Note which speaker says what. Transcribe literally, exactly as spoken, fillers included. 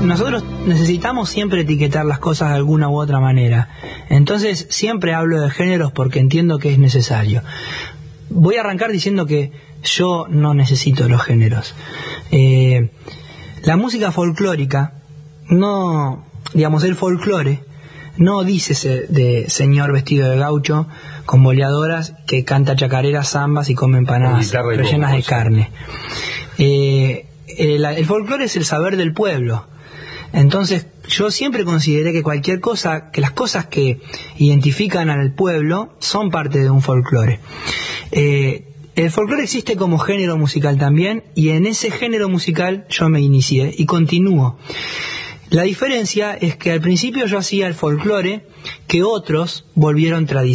Speaker 1: nosotros necesitamos siempre etiquetar las cosas de alguna u otra manera. Entonces siempre hablo de géneros porque entiendo que es necesario. Voy a arrancar diciendo que yo no necesito los géneros. Eh, la música folclórica, no, digamos, el folclore, no dice de señor vestido de gaucho con boleadoras que canta chacareras, zambas y come empanadas rellenas de carne. Eh, el, el folclore es el saber del pueblo. Entonces yo siempre consideré que cualquier cosa, que las cosas que identifican al pueblo son parte de un folclore. Eh, el folclore existe como género musical también, y en ese género musical yo me inicié y continúo. La diferencia es que al principio yo hacía el folclore que otros volvieron tradición.